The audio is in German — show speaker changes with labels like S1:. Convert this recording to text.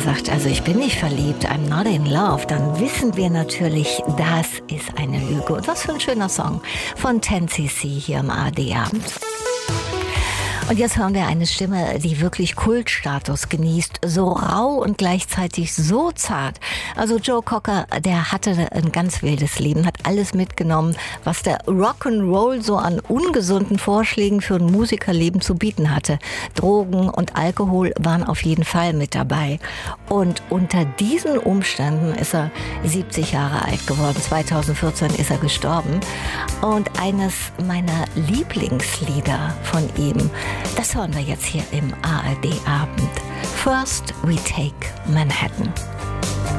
S1: sagt, also ich bin nicht verliebt, I'm not in love, dann wissen wir natürlich, das ist eine Lüge. Und was für ein schöner Song von 10cc hier im ARD-Abend. Und jetzt hören wir eine Stimme, die wirklich Kultstatus genießt, so rau und gleichzeitig so zart. Also Joe Cocker, der hatte ein ganz wildes Leben, hat alles mitgenommen, was der Rock'n'Roll so an ungesunden Vorschlägen für ein Musikerleben zu bieten hatte. Drogen und Alkohol waren auf jeden Fall mit dabei. Und unter diesen Umständen ist er 70 Jahre alt geworden. 2014 ist er gestorben. Und eines meiner Lieblingslieder von ihm, das hören wir jetzt hier im ARD-Abend. First We Take Manhattan.